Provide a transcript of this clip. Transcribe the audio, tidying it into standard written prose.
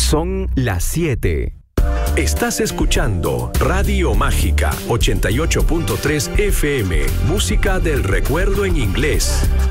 Son las 7. Estás escuchando Radio Mágica 88.3 FM, música del recuerdo en inglés.